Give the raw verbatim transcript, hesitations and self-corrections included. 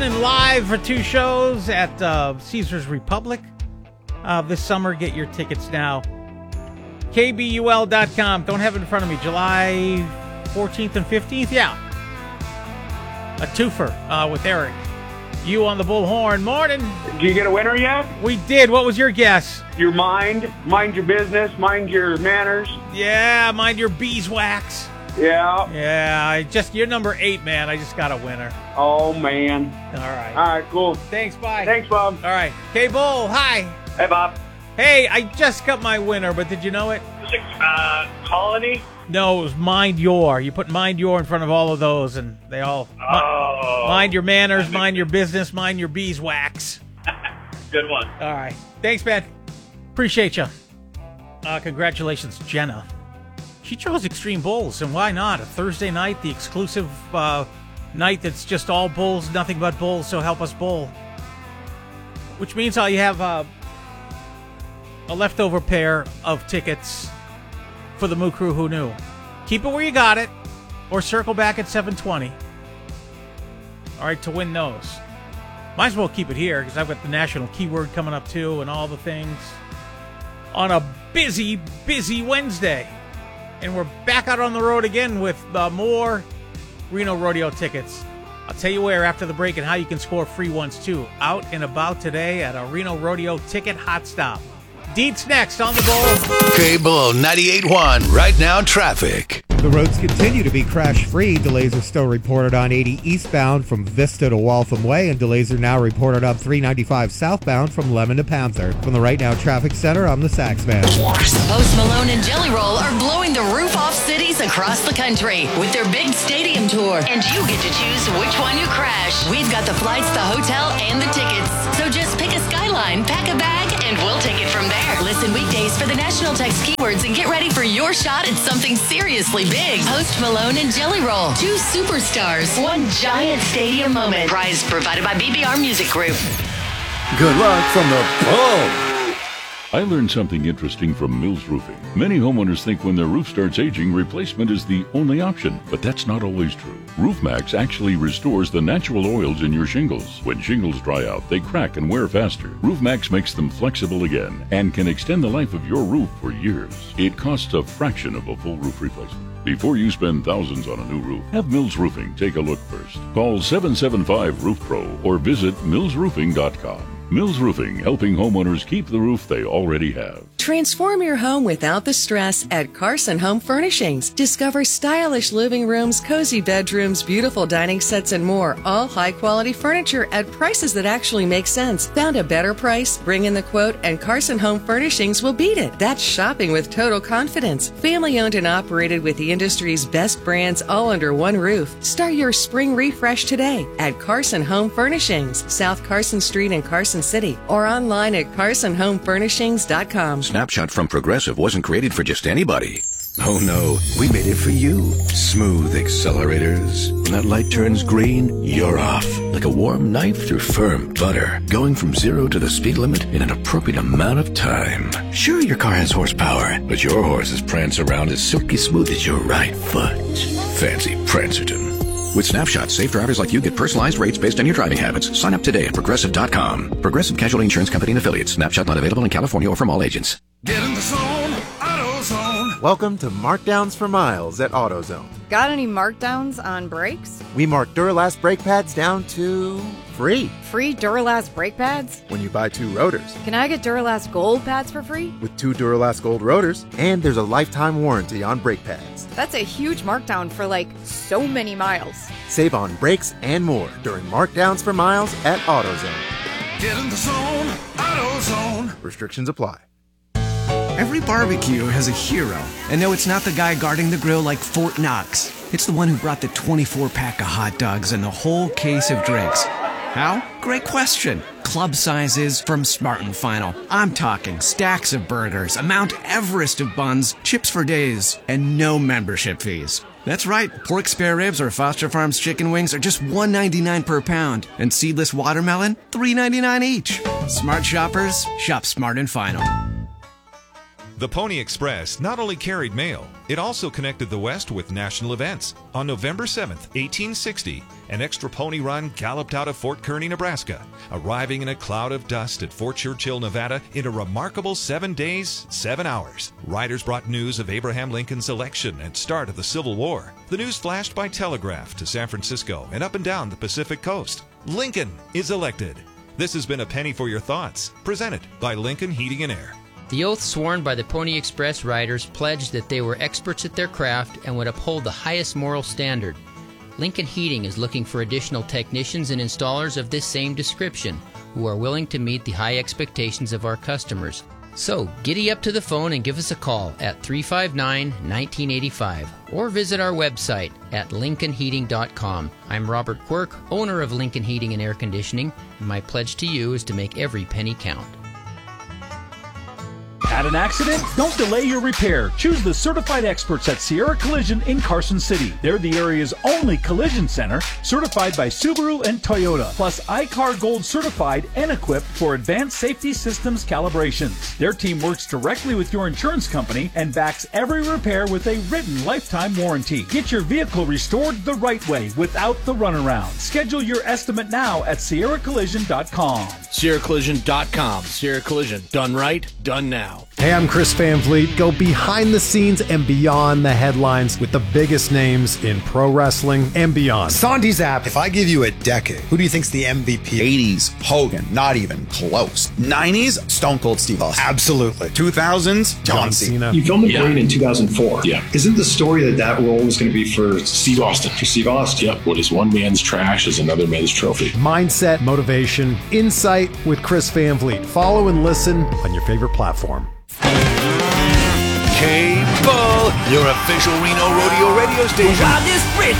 And live for two shows at uh, Caesars Republic uh, this summer. Get your tickets now. K B U L dot com. Don't have it in front of me. July fourteenth and fifteenth. Yeah. A twofer uh, with Eric. You on the Bullhorn. Morning. Did you get a winner yet? We did. What was your guess? Your mind. Mind your business. Mind your manners. Yeah, mind your beeswax. Yeah. Yeah, I just you're number eight, man. I just got a winner. Oh, man. All right. All right, cool. Thanks, bye. Thanks, Bob. All right. K-Bull, hi. Hey, Bob. Hey, I just got my winner, but did you know it? Uh, Colony? No, it was Mind Your. You put Mind Your in front of all of those, and they all... Oh. Mind your manners, mind your business, mind your beeswax. Good one. All right. Thanks, man. Appreciate you. Uh, congratulations, Jenna. She chose Extreme Bulls, and why not? A Thursday night, the exclusive uh, night that's just all bulls, nothing but bulls, so help us bull. Which means all you have uh, a leftover pair of tickets for the Moo Crew Who Knew. Keep it where you got it, or circle back at seven twenty. All right, to win those. Might as well keep it here, because I've got the national keyword coming up, too, and all the things on a busy, busy Wednesday. And we're back out on the road again with uh, more Reno Rodeo tickets. I'll tell you where after the break and how you can score free ones, too. Out and about today at a Reno Rodeo ticket hot stop. Deets next on the Bull. K-Bull ninety-eight point one. Right now, traffic. The roads continue to be crash-free. Delays are still reported on eighty eastbound from Vista to Waltham Way, and delays are now reported on three ninety-five southbound from Lemon to Panther. From the Right Now Traffic Center, I'm the Saxman. Post Malone and Jelly Roll are blowing the roof off cities across the country with their big stadium tour, and you get to choose which one you crash. We've got the flights, the hotel, and the tickets. So just pick a Skyline, pack a bag, and we'll take it from there. Listen weekdays for the national text keywords and get ready for your shot at something seriously big. Post Malone and Jelly Roll. Two superstars. One giant stadium moment. Prize provided by B B R Music Group. Good luck from the Bull. I learned something interesting from Mills Roofing. Many homeowners think when their roof starts aging, replacement is the only option, but that's not always true. RoofMax actually restores the natural oils in your shingles. When shingles dry out, they crack and wear faster. RoofMax makes them flexible again and can extend the life of your roof for years. It costs a fraction of a full roof replacement. Before you spend thousands on a new roof, have Mills Roofing take a look first. Call seven seven five roof pro or visit mills roofing dot com. Mills Roofing, helping homeowners keep the roof they already have. Transform your home without the stress at Carson Home Furnishings. Discover stylish living rooms, cozy bedrooms, beautiful dining sets, and more. All high-quality furniture at prices that actually make sense. Found a better price? Bring in the quote, and Carson Home Furnishings will beat it. That's shopping with total confidence. Family-owned and operated with the industry's best brands all under one roof. Start your spring refresh today at Carson Home Furnishings, South Carson Street in Carson City, or online at carson home furnishings dot com. Snapshot from Progressive wasn't created for just anybody. Oh no, we made it for you. Smooth accelerators. When that light turns green, you're off. Like a warm knife through firm butter. Going from zero to the speed limit in an appropriate amount of time. Sure, your car has horsepower, but your horses prance around as silky smooth as your right foot. Fancy Prancerton. With Snapshot, safe drivers like you get personalized rates based on your driving habits. Sign up today at progressive dot com. Progressive Casualty Insurance Company and Affiliates. Snapshot not available in California or from all agents. Get in the zone, AutoZone. Welcome to Markdowns for Miles at AutoZone. Got any markdowns on brakes? We mark Duralast brake pads down to free. Free Duralast brake pads? When you buy two rotors. Can I get Duralast Gold pads for free? With two Duralast Gold rotors, and there's a lifetime warranty on brake pads. That's a huge markdown for like so many miles. Save on brakes and more during Markdowns for Miles at AutoZone. Get in the zone, AutoZone. Restrictions apply. Every barbecue has a hero. And no, it's not the guy guarding the grill like Fort Knox. It's the one who brought the twenty-four pack of hot dogs and the whole case of drinks. How? Great question. Club sizes from Smart and Final. I'm talking stacks of burgers, a Mount Everest of buns, chips for days, and no membership fees. That's right, pork spare ribs or Foster Farms chicken wings are just one ninety-nine per pound, and seedless watermelon, three ninety-nine each. Smart shoppers, shop Smart and Final. The Pony Express not only carried mail, it also connected the West with national events. On November seventh, eighteen sixty, an extra pony run galloped out of Fort Kearny, Nebraska, arriving in a cloud of dust at Fort Churchill, Nevada in a remarkable seven days, seven hours. Riders brought news of Abraham Lincoln's election and start of the Civil War. The news flashed by telegraph to San Francisco and up and down the Pacific coast. Lincoln is elected. This has been a Penny for Your Thoughts, presented by Lincoln Heating and Air. The oath sworn by the Pony Express riders pledged that they were experts at their craft and would uphold the highest moral standard. Lincoln Heating is looking for additional technicians and installers of this same description who are willing to meet the high expectations of our customers. So, giddy up to the phone and give us a call at three five nine, one nine eight five or visit our website at lincoln heating dot com. I'm Robert Quirk, owner of Lincoln Heating and Air Conditioning, and my pledge to you is to make every penny count. Had an accident? Don't delay your repair. Choose the certified experts at Sierra Collision in Carson City. They're the area's only collision center, certified by Subaru and Toyota, plus I C A R Gold certified and equipped for advanced safety systems calibrations. Their team works directly with your insurance company and backs every repair with a written lifetime warranty. Get your vehicle restored the right way without the runaround. Schedule your estimate now at sierra collision dot com. sierra collision dot com. Sierra Collision. Done right, done now. Hey, I'm Chris Van Vliet. Go behind the scenes and beyond the headlines with the biggest names in pro wrestling and beyond. Sandy Zap, if I give you a decade, who do you think's the M V P? eighties, Hogan, not even close. nineties, Stone Cold Steve Austin. Absolutely. two thousands, John Cena. You filmed The Brain in two thousand four. Yeah. Isn't the story that that role was going to be for Steve Austin? For Steve Austin. Yep. What is one man's trash is another man's trophy. Mindset, motivation, insight with Chris Van Vliet. Follow and listen on your favorite platform. Cable, your official Reno Rodeo radio station. Ride this bridge